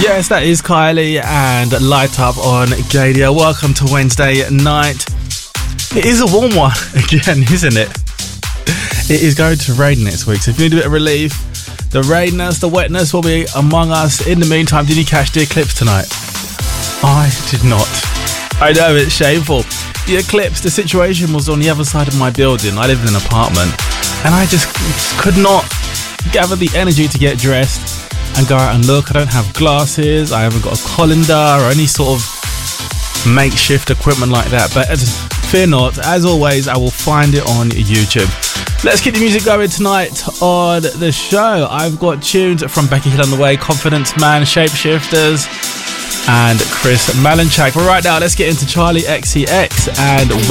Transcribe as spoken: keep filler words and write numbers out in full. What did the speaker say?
Yes, that is Kylie and Light Up on Gadio. Welcome to Wednesday night. It is a warm one again, isn't it? It is going to rain next week, so if you need a bit of relief, the rainness, the wetness will be among us. In the meantime, did you catch the eclipse tonight? I did not. I know, it's shameful. The eclipse, the situation was on the other side of my building. I live in an apartment, and I just could not gather the energy to get dressed and go out and look. I don't have glasses, I haven't got a colander or any sort of makeshift equipment like that, but fear not, as always I will find it on YouTube. Let's keep the music going tonight on the show. I've got tunes from Becky Hill on the way, Confidence Man, Shapeshifters and Chris Malinchak. But right now let's get into Charlie X C X and